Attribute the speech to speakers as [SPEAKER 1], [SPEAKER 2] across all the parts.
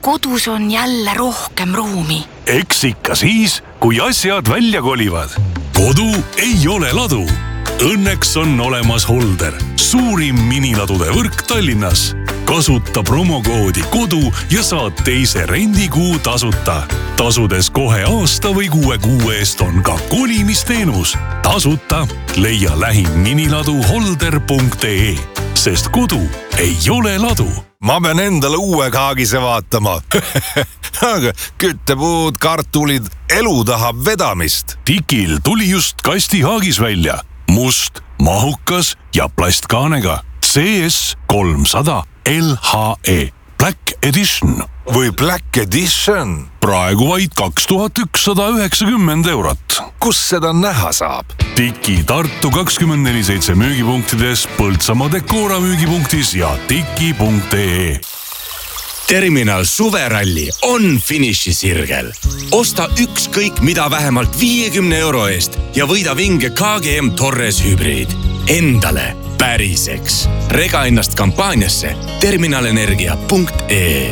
[SPEAKER 1] kodus on jälle rohkem ruumi.
[SPEAKER 2] Eks ikka siis, kui asjad välja kolivad. Kodu ei ole ladu. Õnneks on olemas Holder, suurim miniladude võrk Tallinnas. Kasuta promokoodi kodu ja saad teise rendikuu tasuta. Tasudes kohe aasta või 6 kuu eest on ka kolimisteenus. Tasuta leia lähim miniladu holder.ee, sest kodu ei ole ladu.
[SPEAKER 3] Ma pean endale uue kaagise vaatama. Aga küttepuud, kartulid, elu tahab vedamist.
[SPEAKER 2] Tikil tuli just kastihaagis välja. Must, mahukas ja plastkaanega. CS 300 LHE Black Edition.
[SPEAKER 3] Või Black Edition?
[SPEAKER 2] Praegu vaid 2190 eurot.
[SPEAKER 3] Kus seda näha saab?
[SPEAKER 2] Tiki Tartu 24/7 müügipunktides, Põltsamaa Decora müügipunktis ja tiki.ee.
[SPEAKER 4] Terminal suveralli on finišisirgel. Osta ükskõik mida vähemalt 50 euro eest ja võida vinge KGM Torres hübriid. Endale päriseks. Rega ennast kampaaniasse terminalenergia.ee.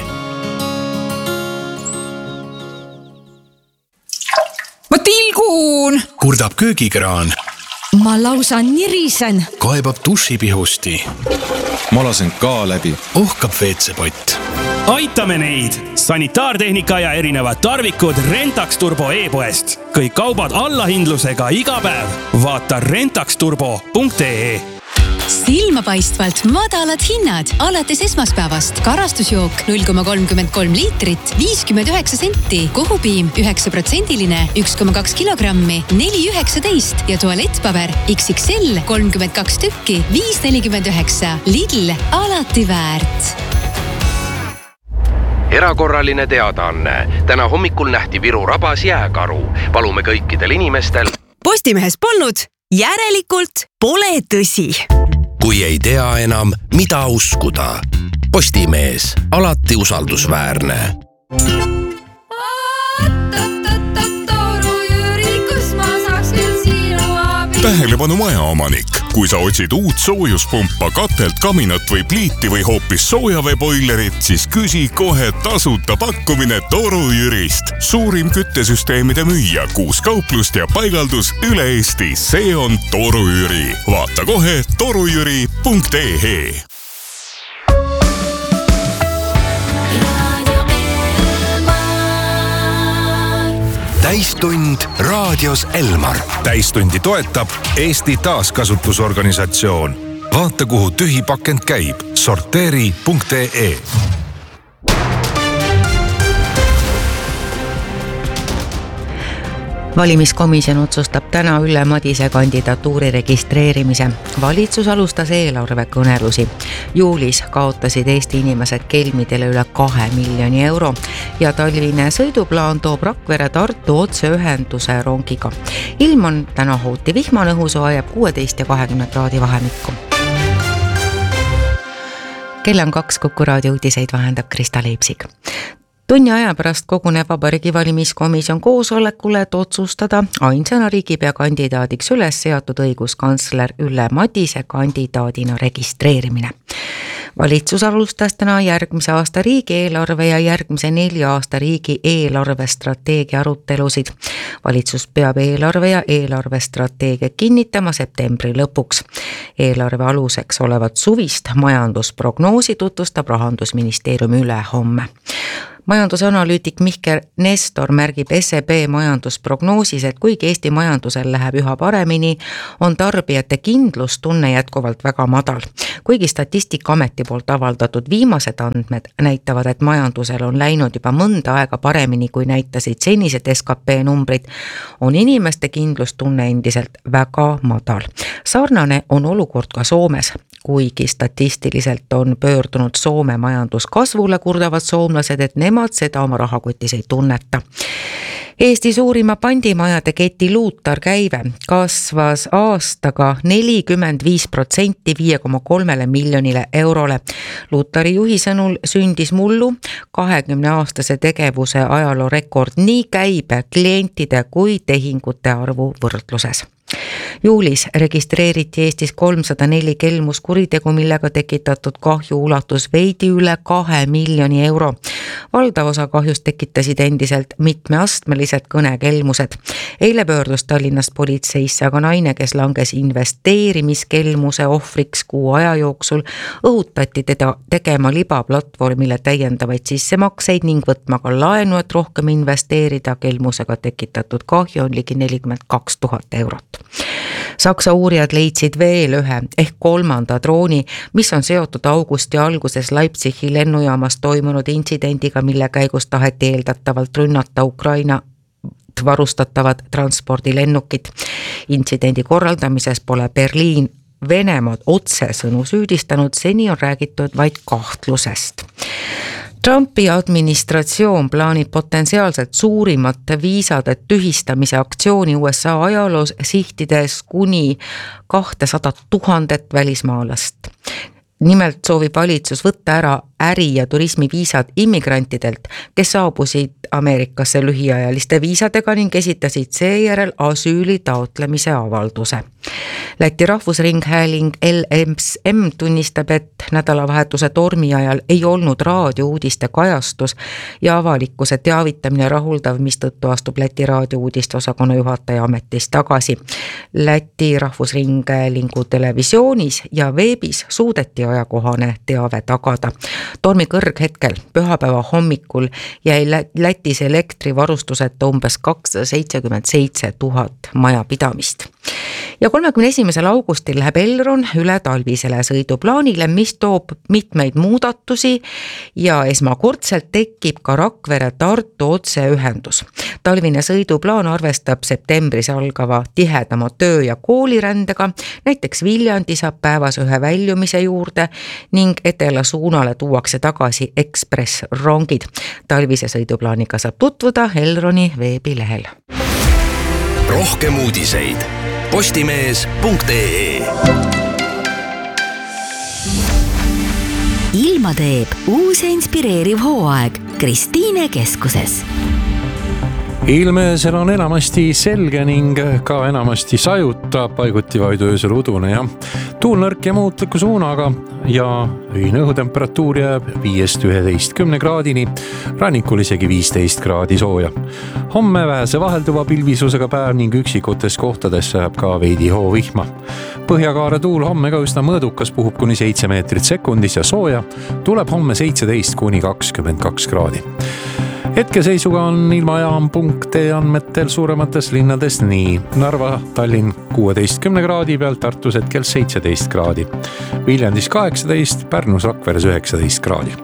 [SPEAKER 5] Ma tilgun!
[SPEAKER 6] Kurdab köögikraan.
[SPEAKER 5] Ma lausa nirisen.
[SPEAKER 6] Kaebab dušipihusti.
[SPEAKER 7] Ma lasen ka läbi.
[SPEAKER 6] Ohkab WC-pott.
[SPEAKER 8] Aitame neid! Sanitaartehnika ja erinevad tarvikud Rentax Turbo e-poest. Kõik kaubad allahindlusega iga päev. Vaata rentaxturbo.ee.
[SPEAKER 9] Silmapaistvalt madalad hinnad alates esmaspäevast. Karastusjook 0,33 liitrit, 59 senti. Kohupiim 9%-line, 1,2 kilogrammi, 4,19 ja tualettpaber XXL 32 tükki, 5,49. Lidl, alati väärt.
[SPEAKER 10] Erakorraline teadaanne. Täna hommikul nähti Viru rabas jääkaru. Palume kõikidel inimestel.
[SPEAKER 11] Postimehes polnud, järelikult pole tõsi.
[SPEAKER 10] Kui ei tea enam, mida uskuda. Postimees, alati usaldusväärne.
[SPEAKER 12] Tähelepanu majaomanik. Kui sa otsid uut soojuspumpa, katelt, kaminat või pliiti või hoopis soojaveeboilerit, siis küsi kohe tasuta pakkumine Toru Jürist. Suurim küttesüsteemide müüja, 6 kauplust ja paigaldus üle Eesti. See on Toru Jüri. Vaata kohe torujüri.ee.
[SPEAKER 3] Täistund raadios Elmar. Täistundi toetab Eesti Taaskasutusorganisatsioon. Vaata, kuhu tühipakend käib. Sorteeri.ee.
[SPEAKER 13] Valimiskomisjon otsustab täna Ülle Madise kandidatuuri registreerimise. Valitsus alustas eelarvekõnelusi. Juulis kaotasid Eesti inimesed kelmidele üle 2 miljoni euro ja talvine sõiduplaan toob Rakvere Tartu otseühenduse rongiga. Ilm on täna hooti vihmane, õhu soojab 16 ja 20 kraadi vahemikku. Kell on 2, Kuku raadio uudiseid vahendab Krista Leipsik. Tunni aja pärast koguneb Vabariigi Valimiskomisjon koosolekule, et otsustada ainsana riigipea kandidaadiks üles seatud õiguskantsler Ülle Madise kandidaadina registreerimine. Valitsus alustas täna järgmise aasta riigieelarve ja järgmise 4 aasta riigi eelarvestrateegia arutelusid. Valitsus peab eelarve ja eelarvestrateegia kinnitama septembri lõpuks. Eelarve aluseks olevat suvist majandusprognoosi tutvustab Rahandusministeeriumi ülehomme. Majandusanalüütik Mihkel Nestor märgib SEB majandusprognoosis, et kuigi Eesti majandusel läheb üha paremini, on tarbijate kindlustunne jätkuvalt väga madal. Kuigi Statistikaameti poolt avaldatud viimased andmed näitavad, et majandusel on läinud juba mõnda aega paremini, kui näitasid senised SKP numbrid, on inimeste kindlustunne endiselt väga madal. Sarnane on olukord ka Soomes. Kuigi statistiliselt on pöördunud Soome majanduskasvule, kurdavad soomlased, et nemad seda oma rahakotis ei tunneta. Eesti suurima pandimajade keti Luutar käive kasvas aastaga 45% 5,3 miljonile eurole. Luutari juhi sõnul sündis mullu 20-aastase tegevuse ajaloo rekord nii käibe, klientide kui tehingute arvu võrdluses. Juulis registreeriti Eestis 304 kelmuskuritegu, millega tekitatud kahju ulatus veidi üle 2 miljoni euro. Valdav osa kahjust tekitasid endiselt mitmeastmelised kõnekelmused. Eile pöördus Tallinnast politseisse aga naine, kes langes investeerimiskelmuse ohvriks kuu aja jooksul, õhutati teda tegema libaplatvormile täiendavaid sissemakseid ning võtma ka laenu, et rohkem investeerida. Kelmusega tekitatud kahju on ligi 42 000 eurot. Saksa uurijad leidsid veel ühe ehk 3. drooni, mis on seotud augusti alguses Leipzigi lennujaamas toimunud intsidendiga, mille käigus taheti eeldatavalt rünnata Ukraina varustatavad transpordilennukid. Intsidendi korraldamises pole Berliin Venemaad otsesõnu süüdistanud, seni on räägitud vaid kahtlusest. Trumpi administratsioon plaanib potentsiaalselt suurimat viisade tühistamise aktsiooni USA ajaloos, sihtides kuni 200 000 välismaalast. Nimelt soovib valitsus võtta ära äri- ja turismiviisad immigrantidelt, kes saabusid Ameerikasse lühiajaliste viisadega ning esitasid seejärel asüüli taotlemise avalduse. Läti rahvusringhääling LMS tunnistab, et nädalavahetuse tormi ajal ei olnud raadiouudiste kajastus ja avalikkuse teavitamine rahuldav, mistõttu astub Läti raadiouudiste osakonna juhataja ametist tagasi. Läti rahvusringhäälingu televisioonis ja veebis suudeti ajakohane teave tagada. Tormi kõrghetkel pühapäeva hommikul jäi Lätis elektrivarustuseta umbes 277 000 majapidamist. Ja 31. augustil läheb Elron üle talvisele sõiduplaanile, mis toob mitmeid muudatusi ja esmakordselt tekib ka Rakvere-Tartu otseühendus. Talvine sõiduplaan arvestab septembris algava tihedama töö- ja koolirändega, näiteks Viljandi saab päevas ühe väljumise juurde ning Etela suunale tuuakse tagasi ekspressrongid. Talvise sõiduplaaniga saab tutvuda Elroni veebilehel.
[SPEAKER 10] Rohkem uudiseid postimees.ee.
[SPEAKER 11] Ilma teeb uus ja inspireeriv hooaeg Kristiine keskuses.
[SPEAKER 6] Ilmeesel on enamasti selge ning ka enamasti sajuta, paiguti vaid öösel udune ja tuul nõrk ja muutliku suunaga ja öine õhutemperatuur jääb 5-11 kraadini, rannikul isegi 15 kraadi sooja. Homme vähese vahelduva pilvisusega päev ning üksikutes kohtades jääb ka veidi hoovihma. Põhjakaare tuul homme ka üsna mõõdukas, puhub kuni 7 meetrit sekundis ja sooja tuleb homme 17-22 kraadi. Hetkeseisuga on ilmajaam.ee andmetel suuremates linnades nii Narva, Tallinn 16 kraadi peal, Tartus hetkel 17 kraadi, Viljandis 18, Pärnus, Rakveres 19 kraadi.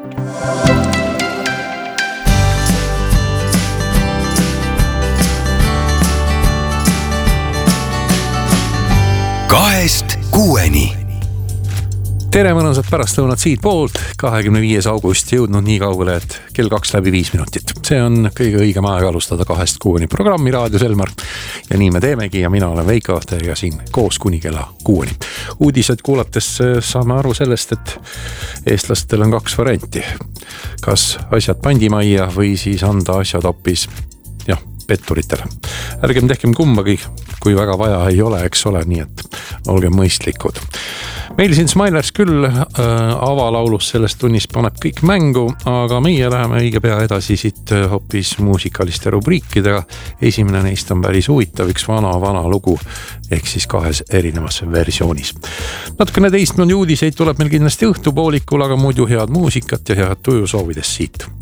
[SPEAKER 10] Kahest kuueni.
[SPEAKER 6] Tere mõnusat pärastlõunat siit poolt, 25. august jõudnud nii kaugele, et kell 2:05 minutit. See on kõige õigem aeg alustada 2-6 programmi Raadio Selmar ja nii me teemegi ja mina olen Veiko, teiega siin koos kuni kella 6. Uudised kuulates saame aru sellest, et eestlastel on 2 varianti. Kas asjad pandimajja või siis anda asjad hoopis petturitele. Ärgem tehkem kumbagi, kui väga vaja ei ole, eks ole, nii et olgem mõistlikud. Meil siin Smilers küll avalaulus sellest tunnist paneb kõik mängu, aga meie läheme õige pea edasi siit hoopis muusikaliste rubriikidega. Esimene neist on päris huvitav, üks vana lugu, ehk siis 2 erinevas versioonis. Natukene teistmoodi uudiseid tuleb meil kindlasti õhtupoolikul, aga muidu head muusikat ja head tuju soovides siit